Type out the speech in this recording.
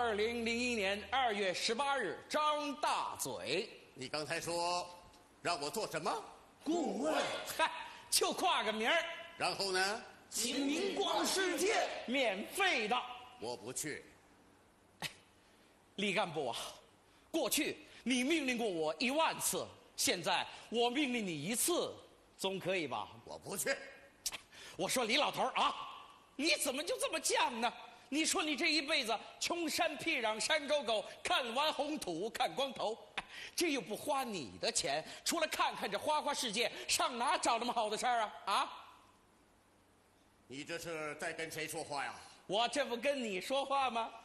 2001年2月18日，张大嘴。 你刚才说让我做什么？ 顾问。嗨，就挂个名儿。 然后呢？ 请您逛世界，免费的。 我不去。 李干部啊，过去你命令过我10000次，现在我命令你1次，总可以吧？ 我不去。 我说李老头啊，你怎么就这么犟呢？你说你这一辈子穷山僻壤山沟沟，看完红土看光头，这又不花你的钱，除了看看这花花世界，上哪找那么好的事儿啊？啊！ 你这是在跟谁说话呀？ 我这不跟你说话吗？